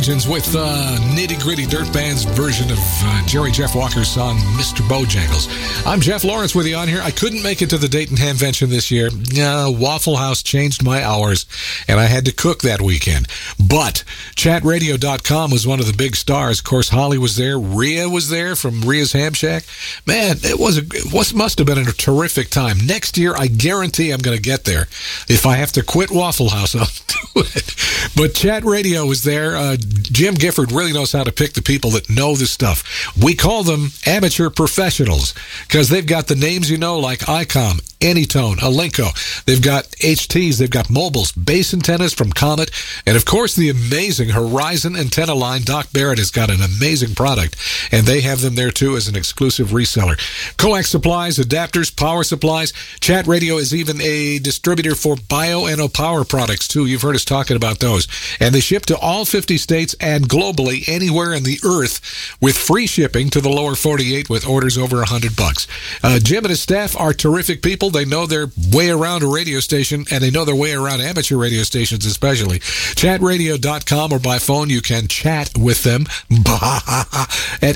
With nitty-gritty dirt band's version of Jerry Jeff Walker's song Mr. Bojangles. I'm Jeff Lawrence with you on here. I couldn't make it to the Dayton Hamvention this year. Waffle House changed my hours and I had to cook that weekend. But chatradio.com was one of the big stars. Of course, Holly was there. Rhea was there from Rhea's Ham Shack. Man, it must have been a terrific time. Next year, I guarantee I'm going to get there. If I have to quit Waffle House, I'll do it. But Chat Radio was there. Jim Gifford really knows how to pick the people that know the stuff. We call them amateur professionals because they've got the names like ICOM, Anytone, Alinco. They've got HTs, they've got mobiles, base antennas from Comet, and of course the amazing Horizon antenna line. Doc Barrett has got an amazing product, and they have them there too as an exclusive reseller. Coax supplies, adapters, power supplies. Chat Radio is even a distributor for Bioenno power products too. You've heard us talking about those. And they ship to all 50 states and globally anywhere in the earth with free shipping to the lower 48 with orders over $100. Jim and his staff are terrific people. They know their way around a radio station, and they know their way around amateur radio stations especially. Chatradio.com, or by phone you can chat with them at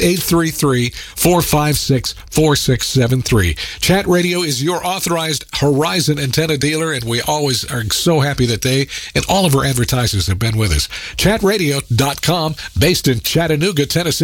833-456-4673. Chat Radio is your authorized Horizon antenna dealer, and we always are so happy that they and all of our advertisers have been with us. Chatradio.com, based in Chattanooga, Tennessee.